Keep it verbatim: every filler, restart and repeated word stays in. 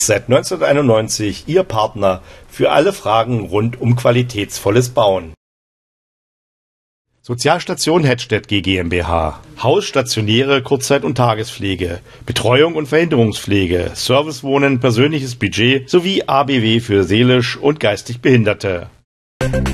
Seit neunzehnhunderteinundneunzig Ihr Partner für alle Fragen rund um qualitätsvolles Bauen. Sozialstation Hettstedt G GmbH. Haus, stationäre Kurzzeit- und Tagespflege, Betreuung und Verhinderungspflege, Servicewohnen, persönliches Budget sowie A B W für seelisch und geistig Behinderte.